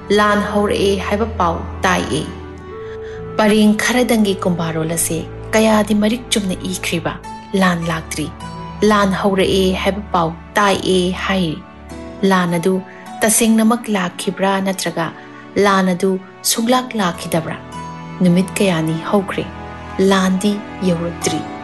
ꯂꯥꯟ ꯍꯧꯔꯛꯑꯦ ꯍꯥꯏꯕ ꯄꯥꯎ ꯇꯥꯏꯑꯦ ꯄꯔꯦꯡ ꯈꯔꯗꯪꯒꯤ ꯀꯨꯝꯕꯥꯔꯣꯜ ꯑꯁꯦ ꯀꯌꯥꯗꯤ ꯃꯔꯤꯛ ꯆꯨꯝꯅ ꯏꯈ꯭ꯔꯤꯕ ꯂꯥꯟ ꯂꯥꯛꯇ꯭ꯔꯤ ꯂꯥꯟ ꯍꯧꯔꯛꯑꯦ ꯍꯥꯏꯕ ꯄꯥꯎ ꯇꯥꯏꯑꯦ ꯍꯥꯏꯔꯤ ꯂꯥꯟ ꯑꯗꯨ ꯇꯁꯦꯡꯅꯃꯛ ꯂꯥꯛꯈꯤꯕ꯭ꯔꯥ ꯅꯠꯇ꯭ꯔꯒ ꯂꯥꯟ ꯑꯗꯨ ꯁꯨꯡꯂꯥꯛ ꯂꯥꯛꯈꯤꯗꯕ꯭ꯔꯥ ꯅꯨꯃꯤꯠ ꯀꯌꯥꯅꯤ ꯍꯧꯈ꯭ꯔꯦ ꯂꯥꯟꯗꯤ ꯌꯧꯔꯛꯇ꯭ꯔꯤ